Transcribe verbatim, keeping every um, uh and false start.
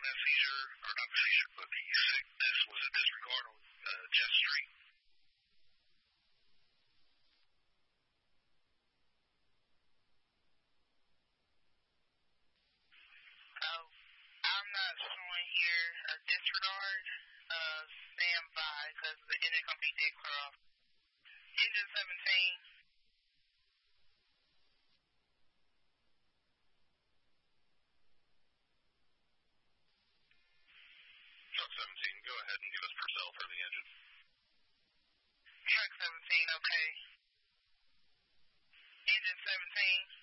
that seizure, or not seizure, but the sickness was a disregard on uh, Chest Street. Oh, I'm not showing here a disregard. Uh, stand by, because the engine company did clear off. Engine seventeen. Truck seventeen, go ahead and give us Purcell for the engine. Truck seventeen, okay. Engine seventeen.